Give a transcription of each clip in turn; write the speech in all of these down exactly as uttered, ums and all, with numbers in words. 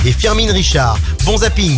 et Firmin Richard. Bon zapping.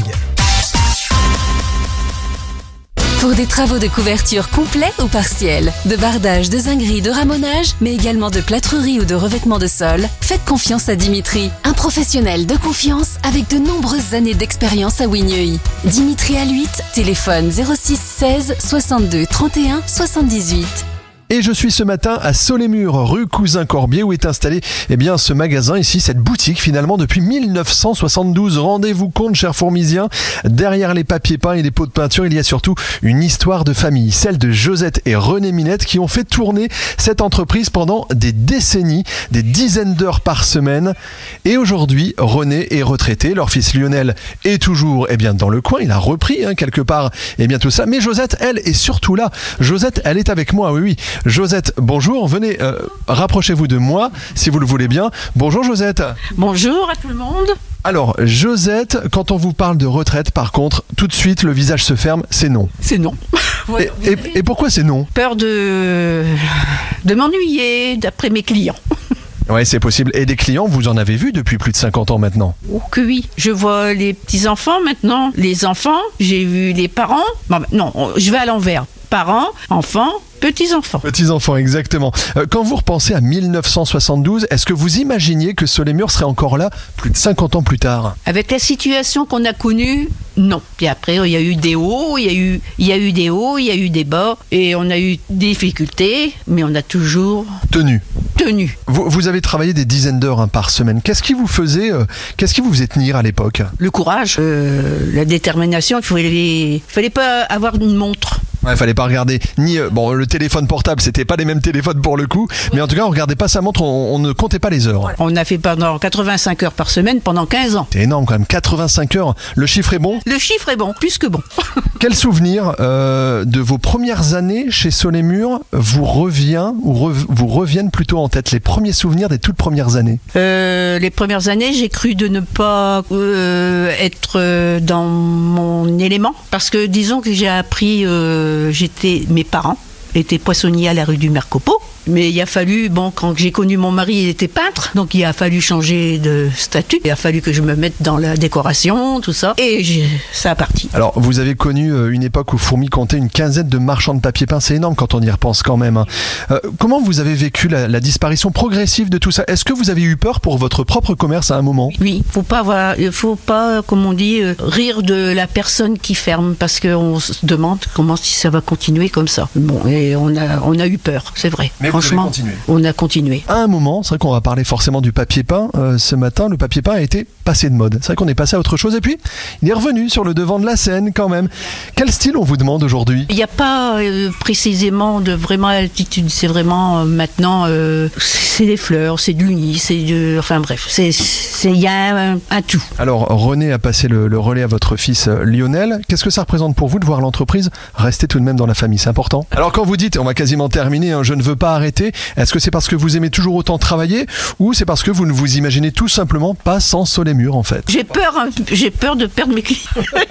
Pour des travaux de couverture complets ou partiels, de bardage, de zinguerie, de ramonage, mais également de plâtrerie ou de revêtement de sol, faites confiance à Dimitri, un professionnel de confiance avec de nombreuses années d'expérience à Wigneuil. Dimitri à l'huit, téléphone zéro six seize soixante-deux trente et un soixante-dix-huit. Et je suis ce matin à Solémur, rue Cousin-Corbier, où est installé eh bien, ce magasin ici, cette boutique finalement depuis mille neuf cent soixante-douze. Rendez-vous compte, chers fourmisiens, derrière les papiers peints et les pots de peinture, il y a surtout une histoire de famille, celle de Josette et René Minette qui ont fait tourner cette entreprise pendant des décennies, des dizaines d'heures par semaine. Et aujourd'hui, René est retraité, leur fils Lionel est toujours eh bien, dans le coin, il a repris hein, quelque part eh bien, tout ça. Mais Josette, elle, est surtout là. Josette, elle est avec moi, oui, oui. Josette, bonjour, venez, euh, rapprochez-vous de moi, si vous le voulez bien. Bonjour Josette. Bonjour à tout le monde. Alors, Josette, quand on vous parle de retraite, par contre, tout de suite, le visage se ferme, c'est non. C'est non. et, et, et pourquoi c'est non ? Peur de, de m'ennuyer d'après mes clients. Oui, c'est possible. Et des clients, vous en avez vu depuis plus de cinquante ans maintenant ? Oh que oui. Je vois les petits-enfants maintenant, les enfants, j'ai vu les parents. Bon, non, je vais à l'envers. Parents, enfants, petits-enfants. Petits-enfants, exactement. Quand vous repensez à mille neuf cent soixante-douze, est-ce que vous imaginiez que Solémur serait encore là plus de cinquante ans plus tard ? Avec la situation qu'on a connue, non. Puis après, il y a eu des hauts, il y a eu, il y a eu des hauts, il y a eu des bas, et on a eu des difficultés, mais on a toujours tenu. Tenu. Vous, vous avez travaillé des dizaines d'heures hein, par semaine. Qu'est-ce qui vous faisait, euh, qu'est-ce qui vous faisait tenir à l'époque ? Le courage, euh, la détermination. Il fallait, fallait pas avoir une montre. Ouais, fallait pas regarder ni euh, bon le téléphone portable, c'était pas les mêmes téléphones pour le coup, mais en tout cas on regardait pas sa montre, on, on ne comptait pas les heures. On a fait pendant quatre-vingt-cinq heures par semaine pendant quinze ans. C'est énorme quand même, quatre-vingt-cinq heures. Le chiffre est bon ? Le chiffre est bon, plus que bon. Quel souvenir euh, de vos premières années chez Solémur vous revient ou re, vous reviennent plutôt en tête, les premiers souvenirs des toutes premières années ? euh, Les premières années, j'ai cru de ne pas euh, être dans mon élément parce que disons que j'ai appris. Euh, J'étais, mes parents étaient poissonniers à la rue du Mercopo. Mais il a fallu, bon, quand j'ai connu mon mari, il était peintre, donc il a fallu changer de statut. Il a fallu que je me mette dans la décoration, tout ça, et j'ai, ça a parti. Alors, vous avez connu une époque où Fourmi comptait une quinzaine de marchands de papier peint, c'est énorme quand on y repense quand même. Hein. Euh, comment vous avez vécu la, la disparition progressive de tout ça ? Est-ce que vous avez eu peur pour votre propre commerce à un moment ? Oui, faut pas avoir, faut pas, comme on dit, euh, rire de la personne qui ferme, parce qu'on se demande comment si ça va continuer comme ça. Bon, et on a, on a eu peur, c'est vrai. Mais franchement, on a continué. À un moment, c'est vrai qu'on va parler forcément du papier peint. Euh, ce matin, le papier peint a été passé de mode. C'est vrai qu'on est passé à autre chose et puis il est revenu sur le devant de la scène quand même. Quel style on vous demande aujourd'hui ? Il n'y a pas euh, précisément de vraiment altitude. C'est vraiment euh, maintenant, euh, c'est des fleurs, c'est de l'uni, c'est de, enfin bref, c'est il y a un, un tout. Alors René a passé le, le relais à votre fils euh, Lionel. Qu'est-ce que ça représente pour vous de voir l'entreprise rester tout de même dans la famille ? C'est important. Alors quand vous dites, on va quasiment terminer, hein, je ne veux pas arrêter, est-ce que c'est parce que vous aimez toujours autant travailler ou c'est parce que vous ne vous imaginez tout simplement pas sans Solémur en fait ? J'ai peur, hein, j'ai peur de perdre mes clients.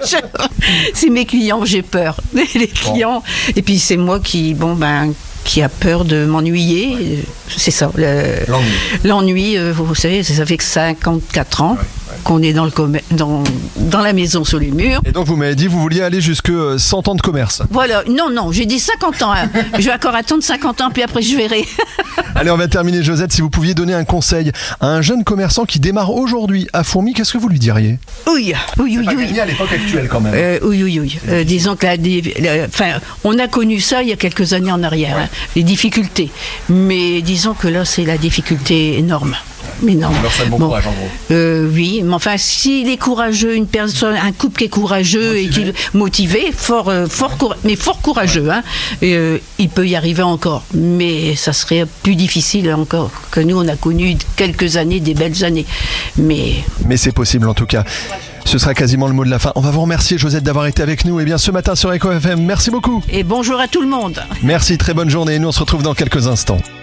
C'est mes clients, j'ai peur. Les clients. Bon. Et puis c'est moi qui, bon ben, qui a peur de m'ennuyer. Ouais. C'est ça. Le, l'ennui. L'ennui, euh, vous savez, ça fait que cinquante-quatre ans. Ouais. Qu'on est dans, le com- dans, dans la maison Solémur. Et donc vous m'avez dit vous vouliez aller jusque cent ans de commerce. Voilà, non, non, j'ai dit cinquante ans. Hein. Je vais encore attendre cinquante ans, puis après je verrai. Allez, on va terminer, Josette. Si vous pouviez donner un conseil à un jeune commerçant qui démarre aujourd'hui à Fourmi, qu'est-ce que vous lui diriez ? Oui, oui, oui. oui. À l'époque actuelle quand même. Euh, oui, oui, oui. Euh, disons que la, la, enfin, on a connu ça il y a quelques années en arrière, ouais. hein, les difficultés. Mais disons que là, c'est la difficulté énorme. Mais non. Alors ça bon, bon courage en gros. Euh, oui, mais enfin, s'il est courageux, une personne, un couple qui est courageux motivé. et qui est motivé, fort, euh, fort, coura- mais fort courageux, ouais. hein, et, euh, il peut y arriver encore. Mais ça serait plus difficile encore. Que nous, on a connu quelques années, des belles années. Mais. Mais c'est possible en tout cas. Ce sera quasiment le mot de la fin. On va vous remercier, Josette, d'avoir été avec nous. Et bien, ce matin sur Echo F M, merci beaucoup. Et bonjour à tout le monde. Merci, très bonne journée. Et nous, on se retrouve dans quelques instants.